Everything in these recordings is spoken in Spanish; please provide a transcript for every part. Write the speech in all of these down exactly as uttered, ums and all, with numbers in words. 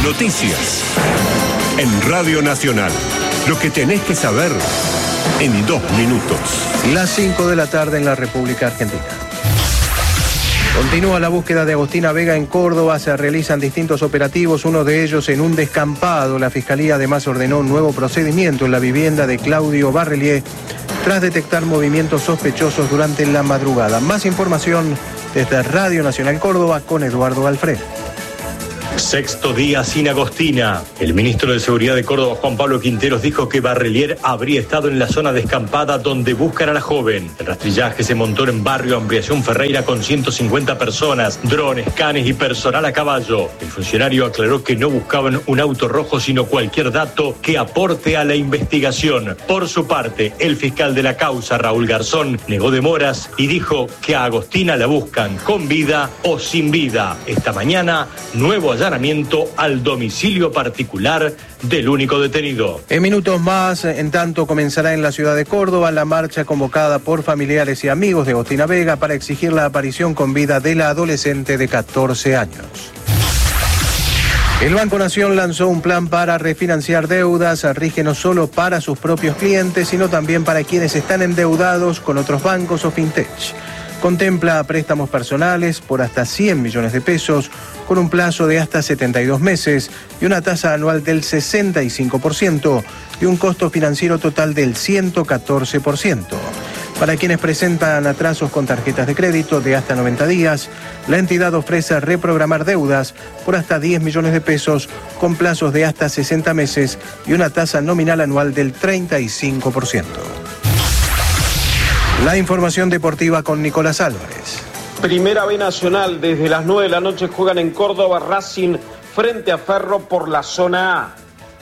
Noticias. En Radio Nacional. Lo que tenés que saber en dos minutos. Las cinco de la tarde en la República Argentina. Continúa la búsqueda de Agostina Vega en Córdoba. Se realizan distintos operativos, uno de ellos en un descampado. La Fiscalía además ordenó un nuevo procedimiento en la vivienda de Claudio Barrelier tras detectar movimientos sospechosos durante la madrugada. Más información desde Radio Nacional Córdoba con Eduardo Alfred. Sexto día sin Agostina. El ministro de Seguridad de Córdoba, Juan Pablo Quinteros, dijo que Barrelier habría estado en la zona descampada donde buscan a la joven. El rastrillaje se montó en barrio Ampliación Ferreira con ciento cincuenta personas, drones, canes y personal a caballo. El funcionario aclaró que no buscaban un auto rojo, sino cualquier dato que aporte a la investigación. Por su parte, el fiscal de la causa, Raúl Garzón, negó demoras y dijo que a Agostina la buscan con vida o sin vida. Esta mañana, nuevo allanamiento al domicilio particular del único detenido. En minutos más, en tanto, comenzará en la ciudad de Córdoba la marcha convocada por familiares y amigos de Agostina Vega para exigir la aparición con vida de la adolescente de catorce años. El Banco Nación lanzó un plan para refinanciar deudas, rige no solo para sus propios clientes, sino también para quienes están endeudados con otros bancos o fintech. Contempla préstamos personales por hasta cien millones de pesos, con un plazo de hasta setenta y dos meses y una tasa anual del sesenta y cinco por ciento y un costo financiero total del ciento catorce por ciento. Para quienes presentan atrasos con tarjetas de crédito de hasta noventa días, la entidad ofrece reprogramar deudas por hasta diez millones de pesos con plazos de hasta sesenta meses y una tasa nominal anual del treinta y cinco por ciento. La información deportiva con Nicolás Álvarez. Primera B Nacional, desde las nueve de la noche juegan en Córdoba Racing frente a Ferro por la zona A.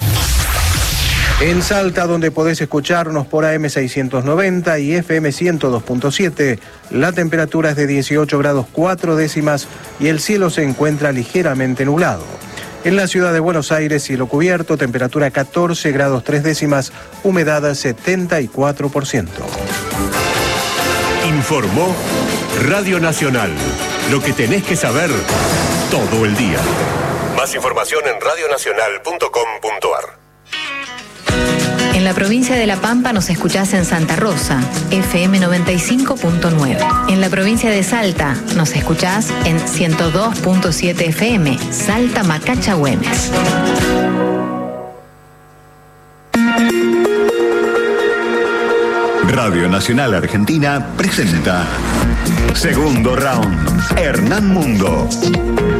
En Salta, donde podés escucharnos por A M seiscientos noventa y F M ciento dos punto siete, la temperatura es de dieciocho grados cuatro décimas y el cielo se encuentra ligeramente nublado. En la ciudad de Buenos Aires, cielo cubierto, temperatura catorce grados tres décimas, humedad setenta y cuatro por ciento. Informó Radio Nacional. Lo que tenés que saber todo el día. Más información en radio nacional punto com punto a r. En la provincia de La Pampa nos escuchás en Santa Rosa, F M noventa y cinco punto nueve. En la provincia de Salta nos escuchás en ciento dos punto siete F M, Salta Macacha Güemes. Radio Nacional Argentina presenta Segundo Round, Hernán Mundo.